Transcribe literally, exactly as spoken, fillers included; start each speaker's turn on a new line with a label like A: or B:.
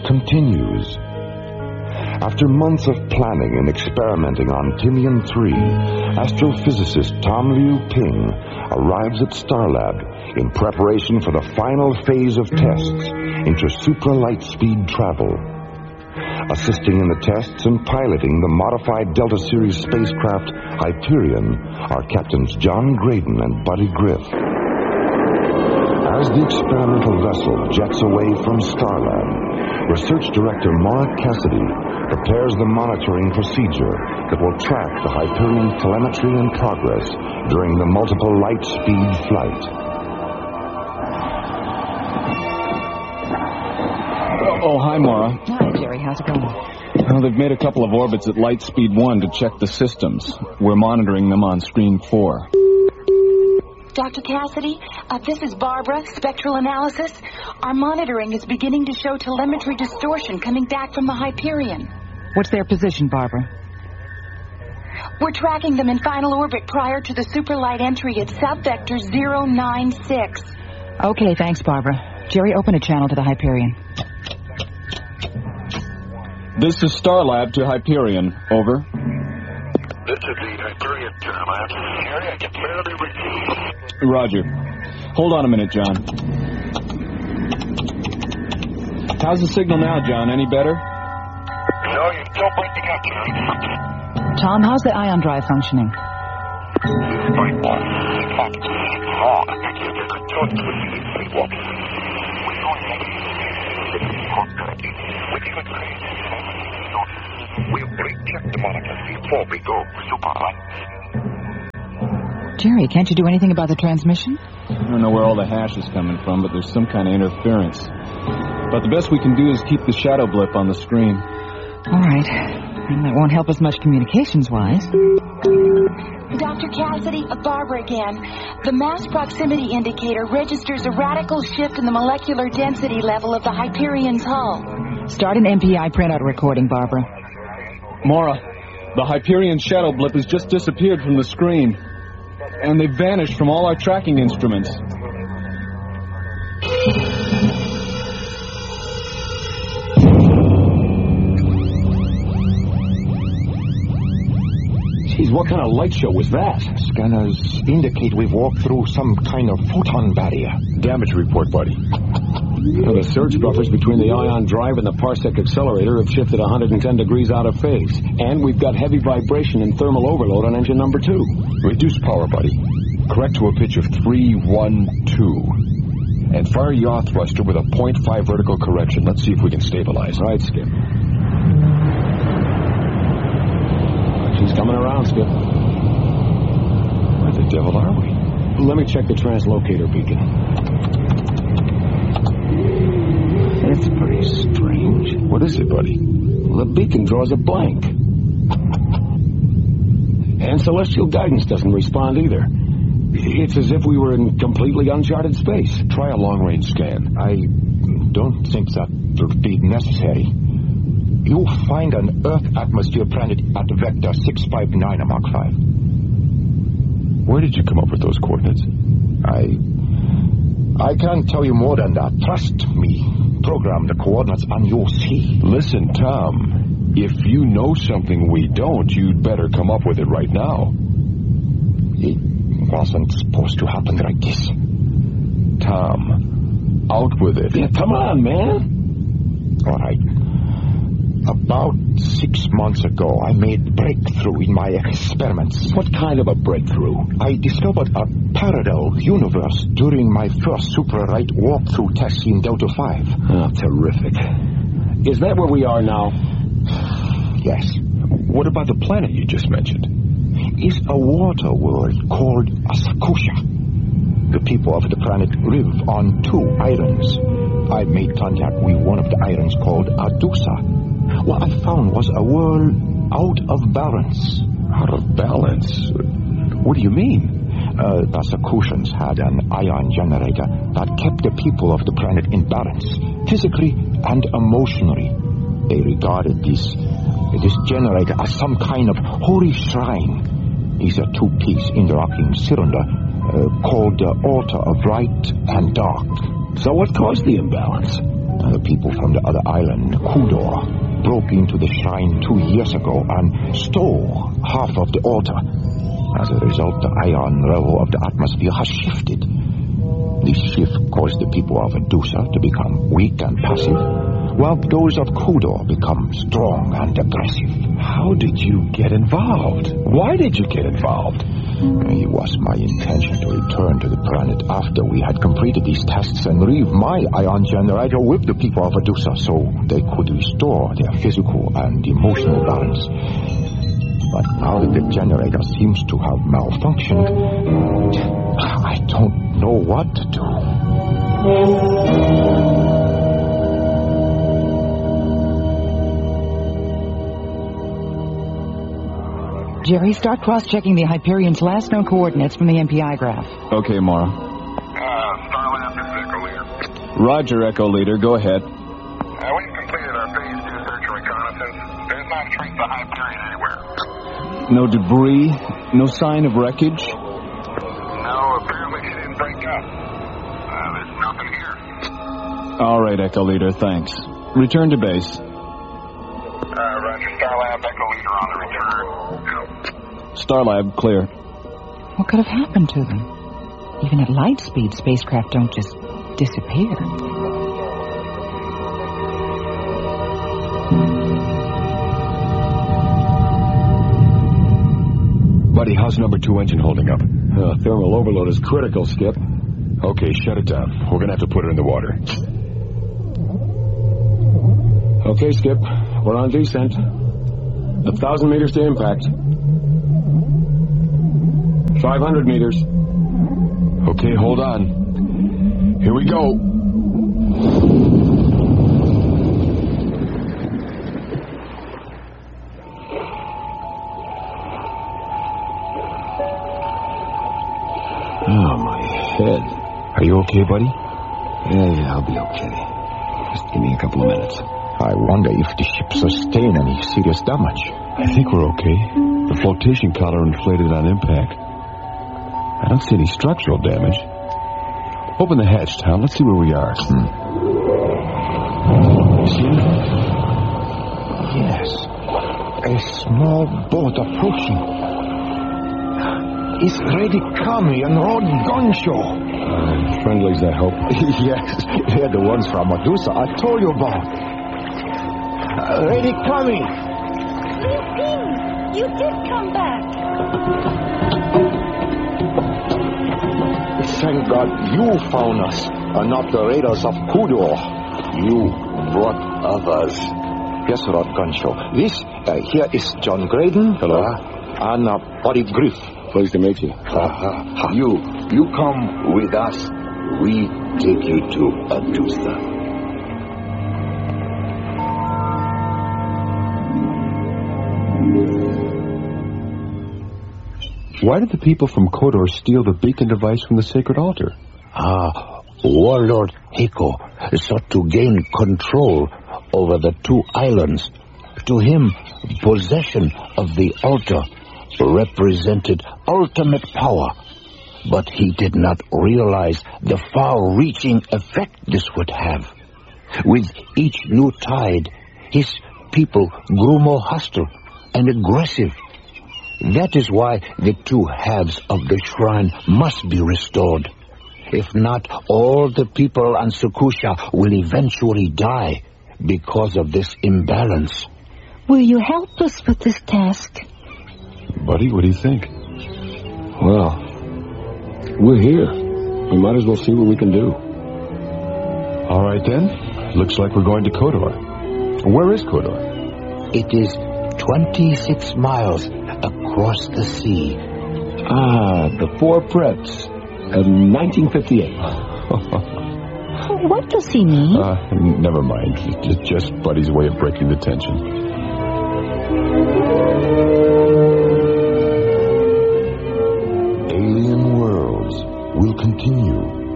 A: continues. After months of planning and experimenting on Timian three, astrophysicist Tom Liu Ping arrives at Starlab in preparation for the final phase of tests into supra-light-speed travel. Assisting in the tests and piloting the modified Delta Series spacecraft Hyperion are Captains John Graydon and Buddy Griff. As the experimental vessel jets away from Starlab, Research Director Maura Cassidy prepares the monitoring procedure that will track the Hyperion telemetry and progress during the multiple light-speed flight.
B: Oh, hi, Maura.
C: Hi, Jerry. How's it going?
B: Well, they've made a couple of orbits at light speed one to check the systems. We're monitoring them on screen four.
D: Doctor Cassidy, uh, this is Barbara, Spectral Analysis. Our monitoring is beginning to show telemetry distortion coming back from the Hyperion.
C: What's their position, Barbara?
D: We're tracking them in final orbit prior to the superlight entry at subvector zero nine six.
C: Okay, thanks, Barbara. Jerry, open a channel to the Hyperion.
B: This is Starlab to Hyperion. Over.
E: This is the Hyperion Starlab. Jerry, I can barely reach you.
B: Roger. Hold on a minute, John. How's the signal now, John? Any better?
E: No, you're still breaking up, Jerry.
C: Tom, how's the ion drive functioning?
E: Fine. In fact, oh, I think you can control it with the sleepwalk. We don't have any contact. We even say, we'll recheck the monitors before we go super light.
C: Jerry, can't you do anything about the transmission?
B: I don't know where all the hash is coming from, but there's some kind of interference. But the best we can do is keep the shadow blip on the screen.
C: All right. And that won't help us much communications-wise.
D: Doctor Cassidy, uh, Barbara again. The mass proximity indicator registers a radical shift in the molecular density level of the Hyperion's hull.
C: Start an M P I printout recording, Barbara.
B: Maura, the Hyperion shadow blip has just disappeared from the screen. And they've vanished from all our tracking instruments.
F: Geez, what kind of light show was that?
G: Scanners indicate we've walked through some kind of photon barrier.
F: Damage report, buddy. Well, the surge buffers between the ion drive and the parsec accelerator have shifted one hundred ten degrees out of phase. And we've got heavy vibration and thermal overload on engine number two.
G: Reduce power, buddy. Correct to a pitch of three one two. And fire yaw thruster with a point five vertical correction. Let's see if we can stabilize.
F: Right, Skip. She's coming around, Skip.
G: Where the devil are we?
F: Let me check the translocator beacon. It's pretty strange.
G: What is it, buddy?
F: Well, the beacon draws a blank. And celestial guidance doesn't respond either. It's as if we were in completely uncharted space.
G: Try a long-range scan.
A: I don't think that would be necessary. You'll find an Earth atmosphere planet at vector six five nine a Mach five.
G: Where did you come up with those coordinates?
A: I... I can't tell you more than that. Trust me. Program the coordinates on your C.
G: Listen, Tom. If you know something we don't, you'd better come up with it right now.
A: It wasn't supposed to happen like this.
G: Tom, out with it.
F: Yeah, come on, man.
A: All right. About six months ago, I made a breakthrough in my experiments.
F: What kind of a breakthrough?
A: I discovered a parallel universe during my first super-right walkthrough test in Delta five.
F: Oh, terrific. Is that where we are now?
A: Yes.
G: What about the planet you just mentioned?
A: It's a water world called Asakusha. The people of the planet live on two islands. I made contact with one of the islands called Adusa. What I found was a world out of balance.
G: Out of balance? What do you mean?
A: Uh, the Asakushans had an ion generator that kept the people of the planet in balance, physically and emotionally. They regarded this, this generator as some kind of holy shrine. It's a two-piece interlocking cylinder uh, called the altar of light and dark.
F: So what caused the imbalance?
A: Uh, people from the other island, Kudor, broke into the shrine two years ago and stole half of the altar. As a result, the ion level of the atmosphere has shifted. This shift caused the people of Adusa to become weak and passive, while those of Kudor become strong and aggressive.
G: How did you get involved? Why did you get involved?
A: It was my intention to return to the planet after we had completed these tests and leave my ion generator with the people of Adusa so they could restore their physical and emotional balance. But now that the generator seems to have malfunctioned, I don't know what to do.
C: Jerry, start cross-checking the Hyperion's last known coordinates from the M P I graph.
B: Okay, Mara.
E: Uh, Starlab, this is Echo Leader.
B: Roger, Echo Leader. Go ahead.
E: Uh, we've completed our phase two search and reconnaissance. There's not a trace of Hyperion anywhere.
B: No debris? No sign of wreckage?
E: No, apparently she didn't break up. Uh, there's nothing here.
B: All right, Echo Leader, thanks. Return to base.
E: Uh, Roger, Starlab, Echo Leader on the return. Out.
B: Starlab, clear.
C: What could have happened to them? Even at light speed, spacecraft don't just disappear.
G: Buddy, how's number two engine holding up?
F: Uh, thermal overload is critical, Skip.
G: Okay, shut it down. We're gonna have to put it in the water.
F: Okay, Skip. We're on descent. A thousand meters to impact. Five hundred meters.
G: Okay, hold on. Here we go.
F: Oh, my head.
G: Are you okay, buddy?
F: Yeah, yeah, I'll be okay. Just give me a couple of minutes.
A: I wonder if the ship sustained any serious damage.
G: I think we're okay. The flotation collar inflated on impact. I don't see any structural damage. Open the hatch, Tom. Let's see where we are.
A: Hmm.
G: You see it?
A: Yes. A small boat approaching. It's Reddy Kami and Rod Goncho.
F: Uh, friendlies, I hope.
A: Yes, they're the ones from Medusa I told you about. Uh, Reddy Kami.
D: Liu Ping, you did come back.
A: Thank God you found us, and not the raiders of Kudor. You brought others. Yes, Rod Goncho. This, uh, here is John Graydon.
F: Hello.
A: Uh, and uh, Buddy Griff.
F: Pleased to meet you.
A: Uh-huh. You, you come with us. We take you to Adusa.
G: Why did the people from Kodor steal the beacon device from the sacred altar?
H: Ah, Warlord Hiko sought to gain control over the two islands. To him, possession of the altar represented ultimate power, but he did not realize the far-reaching effect this would have. With each new tide, his people grew more hostile and aggressive. That is why the two halves of the shrine must be restored. If not, all the people on Sukusha will eventually die because of this imbalance.
D: Will you help us with this task?
G: Buddy, what do you think?
F: Well, we're here. We might as well see what we can do.
G: All right, then. Looks like we're going to Kodor. Where is Kodor?
H: It is twenty-six miles across the sea.
F: Ah, the Four Preps of nineteen fifty-eight.
D: What does he mean?
G: Uh, never mind. It's just Buddy's way of breaking the tension.
A: Alien Worlds will continue.